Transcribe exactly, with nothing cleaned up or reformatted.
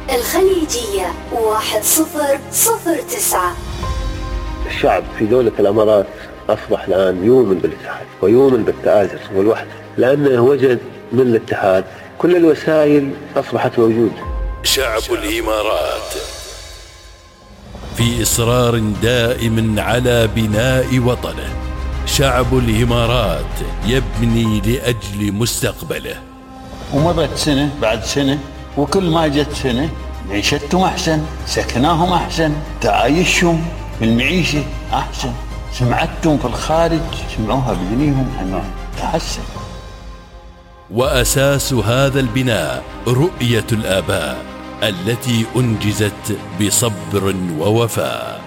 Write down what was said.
الخليجية واحد صفر صفر تسعة. الشعب في دولة الأمارات أصبح الآن يؤمن بالاتحاد ويؤمن بالتآزر والوحدة، لأنه وجد من الاتحاد كل الوسائل أصبحت موجودة. شعب الإمارات في إصرار دائم على بناء وطنه. شعب الإمارات يبني لأجل مستقبله. ومضت سنة بعد سنة، وكل ما جت سنة عيشتهم أحسن، سكناهم أحسن، تعايشهم بالمعيشة أحسن، سمعتهم في الخارج سمعوها بذنيهم أنه تحسن. وأساس هذا البناء رؤية الآباء التي أنجزت بصبر ووفاء.